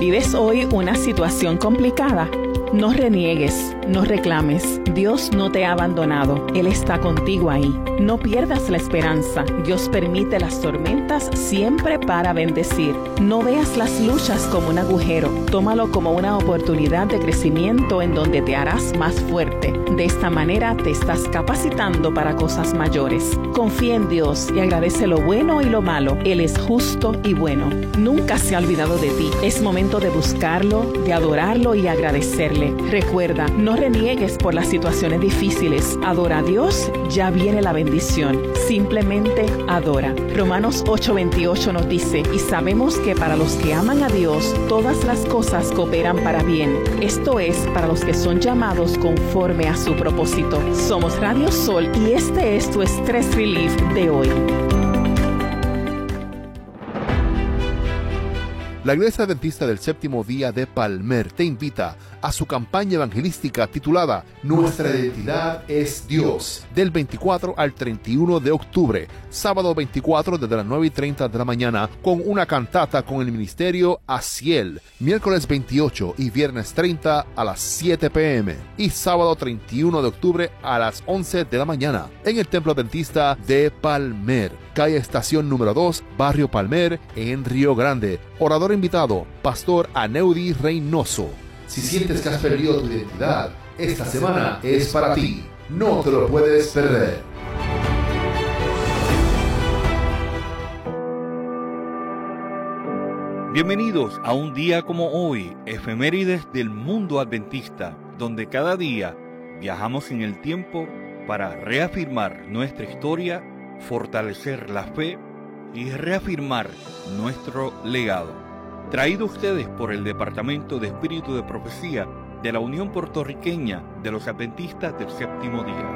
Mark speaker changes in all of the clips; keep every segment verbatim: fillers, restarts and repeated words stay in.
Speaker 1: ¿Vives hoy una situación complicada? No reniegues, no reclames. Dios no te ha abandonado. Él está contigo ahí. No pierdas la esperanza. Dios permite las tormentas siempre para bendecir. No veas las luchas como un agujero. Tómalo como una oportunidad de crecimiento en donde te harás más fuerte. De esta manera te estás capacitando para cosas mayores. Confía en Dios y agradece lo bueno y lo malo. Él es justo y bueno. Nunca se ha olvidado de ti. Es momento de buscarlo, de adorarlo y agradecerle. Recuerda, no reniegues por las situaciones difíciles. Adora a Dios, ya viene la bendición. Simplemente adora. Romanos ocho veintiocho nos dice, y sabemos que para los que aman a Dios, todas las cosas cooperan para bien. Esto es, para los que son llamados conforme a su propósito. Somos Radio Sol y este es tu Stress Relief de hoy.
Speaker 2: La Iglesia Adventista del Séptimo Día de Palmer te invita a su campaña evangelística titulada Nuestra identidad es Dios, del veinticuatro al treinta y uno de octubre, sábado veinticuatro desde las nueve y treinta de la mañana, con una cantata con el ministerio Asiel, miércoles veintiocho y viernes treinta a las siete pe eme y sábado treinta y uno de octubre a las once de la mañana en el Templo Adventista de Palmer, calle Estación número dos, Barrio Palmer, en Río Grande. Orador invitado, Pastor Aneudi Reynoso. Si sientes que has perdido tu identidad, esta semana es para ti. No te lo puedes perder.
Speaker 3: Bienvenidos a un día como hoy, efemérides del mundo adventista, donde cada día viajamos en el tiempo para reafirmar nuestra historia, fortalecer la fe y reafirmar nuestro legado. Traído a ustedes por el Departamento de Espíritu de Profecía de la Unión Puertorriqueña de los Adventistas del Séptimo Día.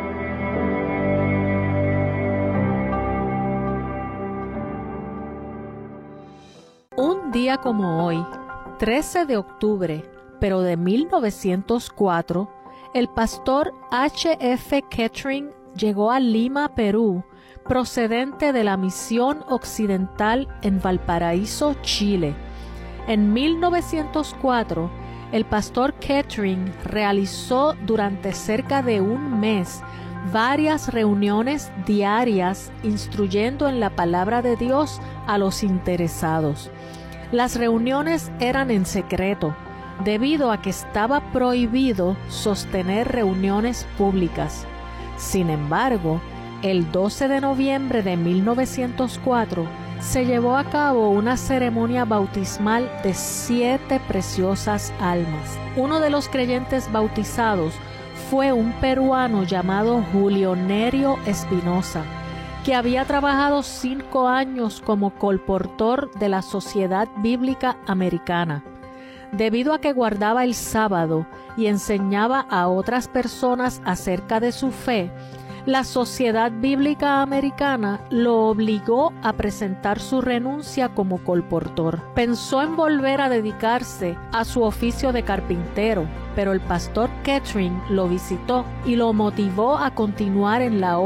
Speaker 4: Un día como hoy, trece de octubre, pero de mil novecientos cuatro, el pastor H F Kettering llegó a Lima, Perú, procedente de la Misión Occidental en Valparaíso, Chile. En mil novecientos cuatro, el pastor Kettering realizó durante cerca de un mes varias reuniones diarias instruyendo en la palabra de Dios a los interesados. Las reuniones eran en secreto, debido a que estaba prohibido sostener reuniones públicas. Sin embargo, el doce de noviembre de mil novecientos cuatro se llevó a cabo una ceremonia bautismal de siete preciosas almas. Uno de los creyentes bautizados fue un peruano llamado Julio Nerio Espinosa, que había trabajado cinco años como colportor de la Sociedad Bíblica Americana. Debido a que guardaba el sábado y enseñaba a otras personas acerca de su fe, la Sociedad Bíblica Americana lo obligó a presentar su renuncia como colportor. Pensó en volver a dedicarse a su oficio de carpintero, pero el pastor Kettering lo visitó y lo motivó a continuar en la obra